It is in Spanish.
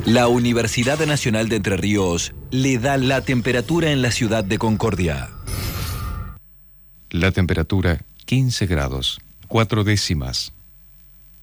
La Universidad Nacional de Entre Ríos le da la temperatura en la ciudad de Concordia. La temperatura 15 grados, 4 décimas.